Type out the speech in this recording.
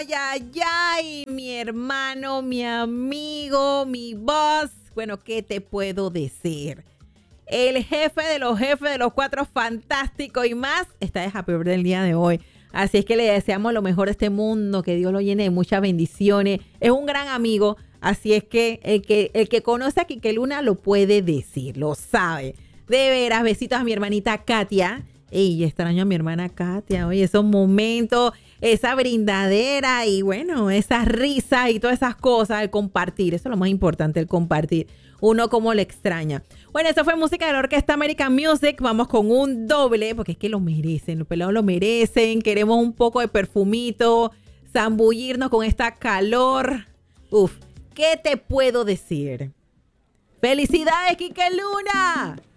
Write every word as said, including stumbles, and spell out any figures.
ay, ay, ay, mi hermano, mi amigo, mi boss. Bueno, ¿qué te puedo decir? El jefe de los jefes de los Cuatro Fantásticos y más está de happy birthday el día de hoy. Así es que le deseamos lo mejor de este mundo, que Dios lo llene de muchas bendiciones. Es un gran amigo, así es que el que, el que conoce a Quique Luna lo puede decir, lo sabe. De veras, besitos a mi hermanita Katia. Ey, extraño a mi hermana Katia. Oye, esos momentos, esa brindadera y bueno, esas risas y todas esas cosas, el compartir. Eso es lo más importante, el compartir. Uno como le extraña. Bueno, eso fue música de la Orquesta American Music. Vamos con un doble, porque es que lo merecen, los pelados lo merecen. Queremos un poco de perfumito, zambullirnos con esta calor. Uf, ¿qué te puedo decir? ¡Felicidades, Quique Luna!